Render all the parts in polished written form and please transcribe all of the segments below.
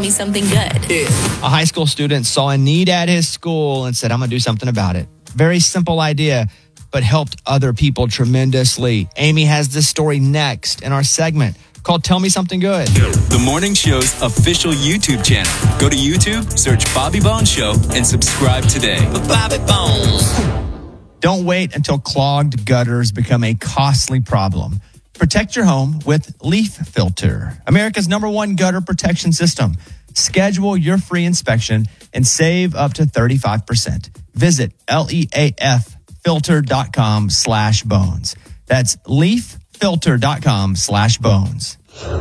me something good. A high school student saw a need at his school and said, I'm going to do something about it. Very simple idea, but helped other people tremendously. Amy has this story next in our segment called Tell Me Something Good. The Morning Show's official YouTube channel. Go to YouTube, search Bobby Bones Show, and subscribe today. Bobby Bones. Don't wait until clogged gutters become a costly problem. Protect your home with Leaf Filter, America's #1 gutter protection system. Schedule your free inspection and save up to 35%. Visit leaffilter.com/bones. That's leaffilter.com/bones.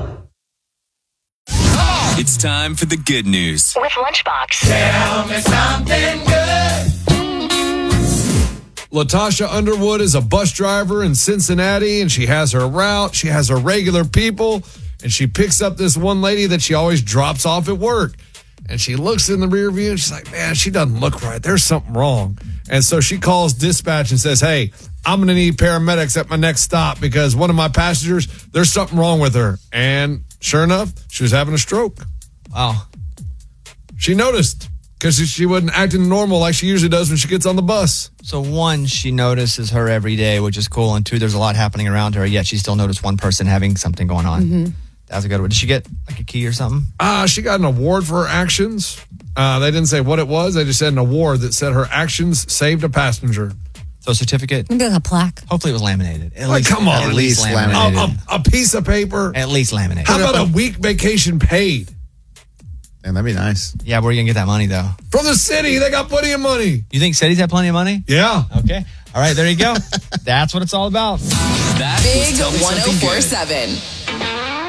It's time for the good news. With Lunchbox. Tell me something good. Latasha Underwood is a bus driver in Cincinnati, and she has her route. She has her regular people, and she picks up this one lady that she always drops off at work. And she looks in the rear view, and she's like, man, she doesn't look right. There's something wrong. And so she calls dispatch and says, hey, I'm going to need paramedics at my next stop because one of my passengers, there's something wrong with her. And sure enough, she was having a stroke. Wow. She noticed because she wasn't acting normal like she usually does when she gets on the bus. So one, she notices her every day, which is cool. And two, there's a lot happening around her, yet she still noticed one person having something going on. Mm-hmm. That was a good one. Did she get like a key or something? She got an award for her actions. They didn't say what it was. They just said an award that said her actions saved a passenger. So a certificate? Maybe like a plaque. Hopefully it was laminated. Come on. At least laminated. A piece of paper. At least laminated. How about a week vacation paid? Man, that'd be nice. Yeah, where are you going to get that money, though? From the city. They got plenty of money. You think cities have plenty of money? Yeah. Okay. All right, there you go. That's what it's all about. That Big was Tell Me Something Good. 1047.